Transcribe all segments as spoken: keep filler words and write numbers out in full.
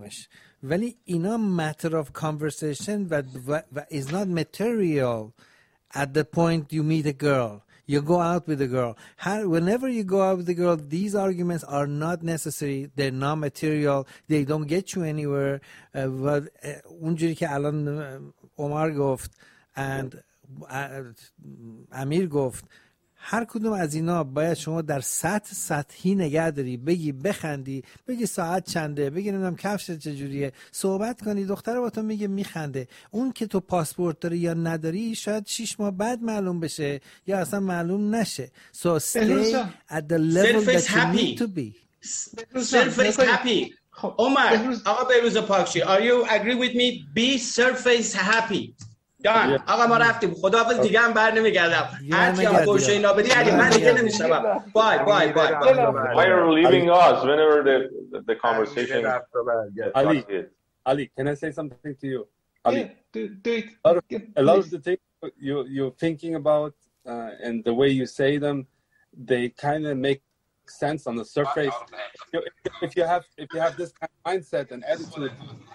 ولی اینا matter of conversation و, و, و is not material at the point you meet a girl. You go out with a girl. How, whenever you go out with a girl, these arguments are not necessary. They're not material. They don't get you anywhere. Uh, و اونجوری که الان عمر گفت and امیر گفت هر کدوم از اینا باید شما در سطح سطحی نگه داری، بگی بخندی، بگی ساعت چنده، بگی نمیدونم کفشت چجوریه، صحبت کنی، دختر با تو میگه میخنده. اون که تو پاسپورت داری یا نداری شاید شیش ماه بعد معلوم بشه یا اصلا معلوم نشه. So stay at the level that you need to be. Surface happy. عمر آقا بهروز پاکشی are you agree with me? Be surface happy. دان آقا ما رفتیم خداحافظ دیگه هم بر نمیگردم هر کی هم گوشه اینا بدی علی من دیگه نمیشم بای بای بای why are you leaving us whenever the the conversation Ali Ali can I say something to you Ali yeah, do, do it. a lot of, a lot of the things you you're thinking about uh, and the way you say them they kind of make sense on the surface. If you have if you have this kind of mindset and attitude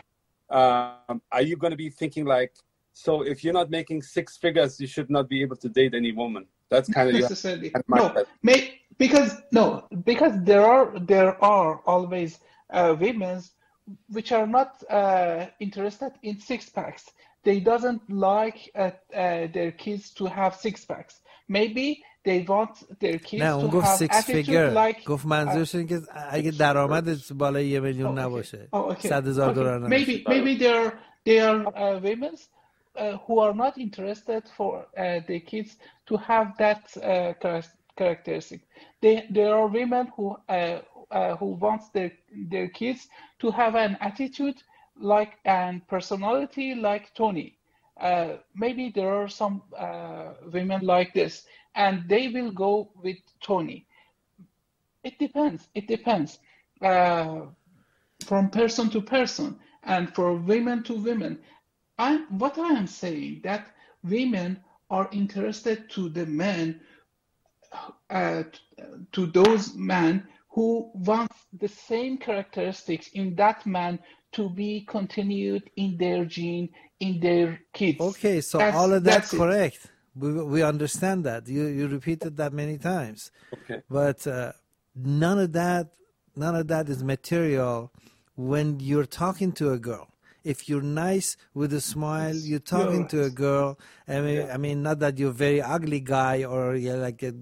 um, are you going to be thinking like so if you're not making six figures, you should not be able to date any woman. That's kind of necessarily no. May, because no, because there are there are always uh, women which are not uh, interested in six packs. They doesn't like uh, uh, their kids to have six packs. Maybe they want their kids نه to اون گفت have سیکس فیگر like گفت منظورش اینه که اگه درآمدت بالای یه میلیون نباشه صد هزار دلار نباشه. Maybe maybe they are they are uh, women Uh, who are not interested for uh, their kids to have that uh, characteristic. They, there are women who uh, uh, who want their their kids to have an attitude like and personality like Tony. Uh, maybe there are some uh, women like this, and they will go with Tony. It depends. It depends uh, from person to person, and for women to women. I, what I am saying that women are interested to the men, uh, to those men who want the same characteristics in that man to be continued in their gene, in their kids. Okay, so that's, all of that's correct. We we understand that. You you repeated that many times. Okay. But uh, none of that none of that is material when you're talking to a girl. If you're nice with a smile, you're talking yes. to a girl. I mean, yeah. I mean, not that you're a very ugly guy or you're like a,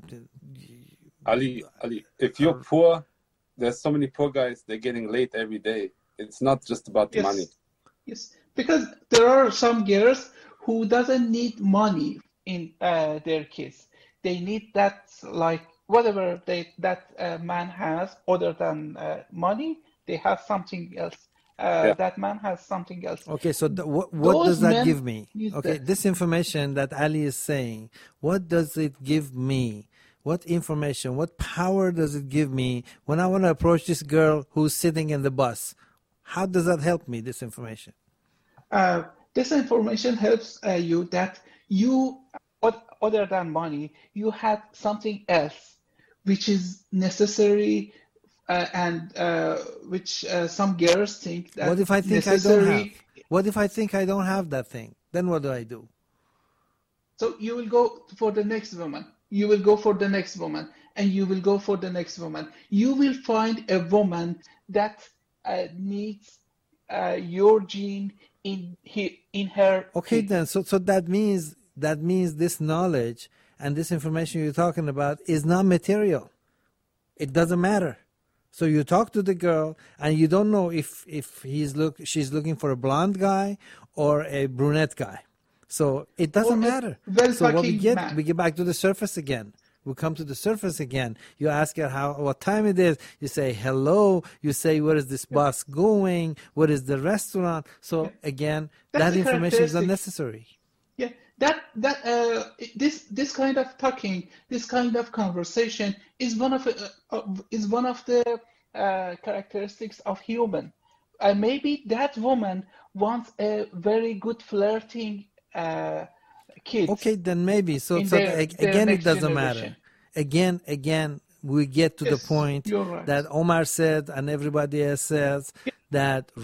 Ali. Ali, if you're uh, poor, there's so many poor guys. They're getting late every day. It's not just about the yes. money. Yes, because there are some girls who doesn't need money in uh, their kids. They need that, like whatever they that uh, man has, other than uh, money, they have something else. Uh, yeah. That man has something else. Okay, so th- what, what does that give me? Okay, that. This information that Ali is saying, what does it give me? What information, what power does it give me when I want to approach this girl who's sitting in the bus? How does that help me, this information? Uh, this information helps uh, you that you, other than money, you had something else which is necessary Uh, and uh, which uh, some girls think that what if I think necessary... I don't have? What if I think I don't have that thing? Then what do I do? So you will go for the next woman. You will go for the next woman, and you will go for the next woman. You will find a woman that uh, needs uh, your gene in he, in her. Okay, then. So so that means that means this knowledge and this information you're talking about is not material. It doesn't matter. So you talk to the girl, and you don't know if if he's look she's looking for a blonde guy or a brunette guy. So it doesn't well, matter. Well, so what we get, man. we get back to the surface again. We come to the surface again. You ask her how what time it is. You say hello. You say where is this bus going? What is the restaurant? So again, That's that information is unnecessary. Yeah, that that uh, this this kind of talking, this kind of conversation is one of uh, uh, is one of the uh, characteristics of human. Uh, maybe that woman wants a very good flirting uh, kid. Okay, then maybe. So, so their, again, their it doesn't generation. matter. Again, again, we get to yes, the point right. that Omar said and everybody else says that